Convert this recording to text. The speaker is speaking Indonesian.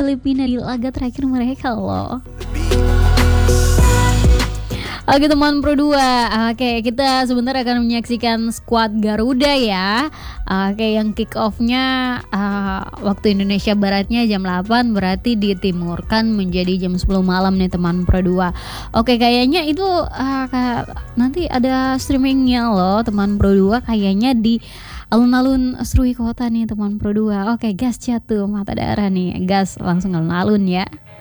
Filipina di laga terakhir mereka loh. Oke teman Pro 2, oke kita sebentar akan menyaksikan skuad Garuda ya. Oke, yang kick off-nya waktu Indonesia Baratnya jam 8, berarti ditimurkan menjadi jam 10 malam nih teman Pro 2. Oke, kayaknya itu nanti ada streamingnya loh teman Pro 2, kayaknya di alun-alun Srui Kota nih teman Pro 2. Oke, gas jatuh mata darah nih, gas langsung alun-alun ya.